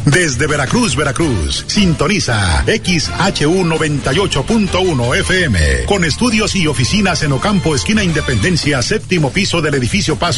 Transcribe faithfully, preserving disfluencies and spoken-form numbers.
Desde Veracruz, Veracruz, sintoniza X H U noventa y ocho punto uno F M, con estudios y oficinas en Ocampo, esquina Independencia, séptimo piso del edificio Paso